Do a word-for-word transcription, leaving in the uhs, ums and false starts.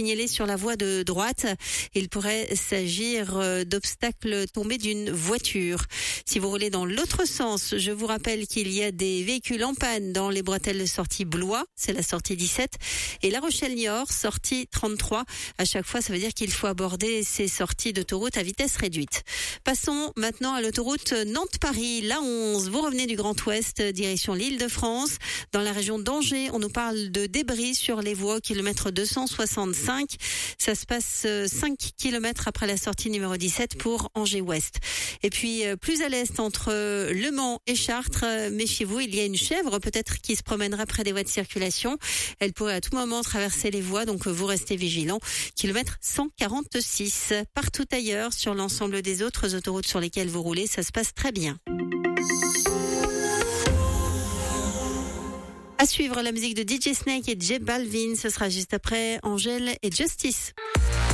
signalés sur la voie de droite. Il pourrait s'agir d'obstacles tombés d'une voiture. Si vous roulez dans l'autre sens, je vous rappelle qu'il y a des véhicules en panne dans les bretelles de sortie Blois, c'est la sortie dix-sept, et La Rochelle-Niort, sortie trente-trois. À chaque fois, ça veut dire qu'il faut aborder ces sorties d'autoroute à vitesse réduite. Passons maintenant à l'autoroute Nantes-Paris, l'A onze. Vous revenez du Grand Ouest, direction l'Île-de-France. Dans la région d'Angers, on nous parle de débris sur les voies, kilomètre deux cent soixante-cinq. Ça se passe cinq kilomètres après la sortie numéro dix-sept pour Angers-Ouest. Et puis, plus à l'est, entre Le Mans et Chartres, méfiez-vous, il y a une chèvre peut-être qui se promènera près des voies de circulation. Elle pourrait à tout moment traverser les voies, donc vous restez vigilants. Kilomètre cent quarante-six. Partout ailleurs, sur l'ensemble des autres autoroutes sur lesquelles vous roulez, ça se passe très bien. À suivre la musique de D J Snake et J Balvin, ce sera juste après Angèle et Justice.